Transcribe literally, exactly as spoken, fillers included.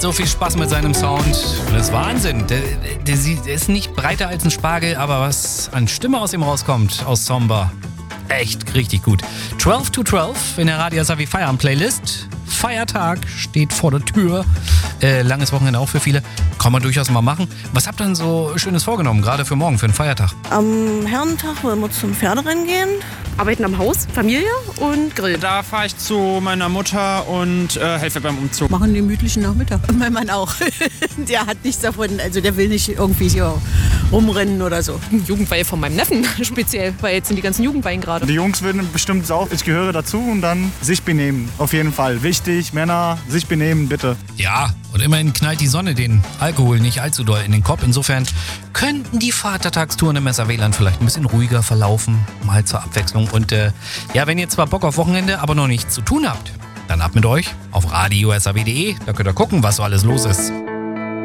So viel Spaß mit seinem Sound. Das ist Wahnsinn. Der, der, der ist nicht breiter als ein Spargel, aber was an Stimme aus ihm rauskommt, aus Zomba. Echt richtig gut. zwölf to zwölf in der Radio Savi Feierabend Playlist. Feiertag steht vor der Tür. Äh, langes Wochenende auch für viele. Kann man durchaus mal machen. Was habt ihr denn so Schönes vorgenommen, gerade für morgen, für den Feiertag? Am Herrentag wollen wir zum Pferderennen gehen. Arbeiten am Haus, Familie und Grill. Da fahre ich zu meiner Mutter und äh, helfe beim Umzug. Machen den gemütlichen Nachmittag. Mein Mann auch. Der hat nichts davon. Also der will nicht irgendwie hier rumrennen oder so. Jugendweihe von meinem Neffen speziell, weil jetzt sind die ganzen Jugendweihen gerade. Die Jungs würden bestimmt saufen. Ich gehöre dazu und dann sich benehmen. Auf jeden Fall. Wichtig, Männer, sich benehmen, bitte. Ja, und immerhin knallt die Sonne den Alkohol nicht allzu doll in den Kopf. Insofern könnten die Vatertagstouren im Messerwählern vielleicht ein bisschen ruhiger verlaufen. Mal zur Abwechslung. Und äh, ja, wenn ihr zwar Bock auf Wochenende, aber noch nichts zu tun habt, dann ab mit euch auf radio punkt s a w punkt d e. Da könnt ihr gucken, was so alles los ist.